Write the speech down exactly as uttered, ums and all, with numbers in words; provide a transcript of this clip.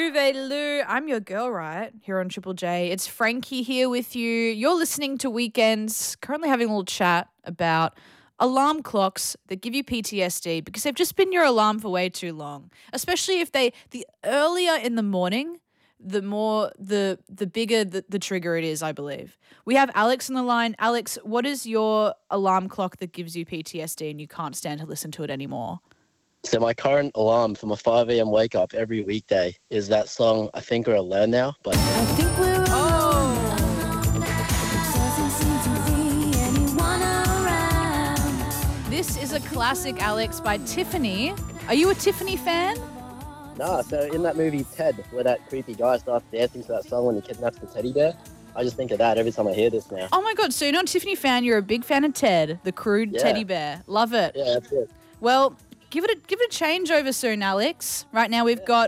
Lou. I'm your girl, right? Here on Triple J. It's Frankie here with you. You're listening to Weekends, currently having a little chat about alarm clocks that give you P T S D because they've just been your alarm for way too long. Especially if they, the earlier in the morning, the more, the the bigger the, the trigger it is, I believe. We have Alex on the line. Alex, what is your alarm clock that gives you P T S D and you can't stand to listen to it anymore? So my current alarm for my five a.m. wake up every weekday is that song, I Think We're Alone Now. But I think we're Oh. This is a classic, Alex, by Tiffany. Are you a Tiffany fan? nah, so in that movie Ted, where that creepy guy starts dancing to that song when he kidnaps the teddy bear, I just think of that every time I hear this now. Oh my God, so you're not a Tiffany fan, you're a big fan of Ted, the crude Yeah. teddy bear. Love it. Yeah, that's it. Well, give it a give it a change over soon, Alex. Right now we've got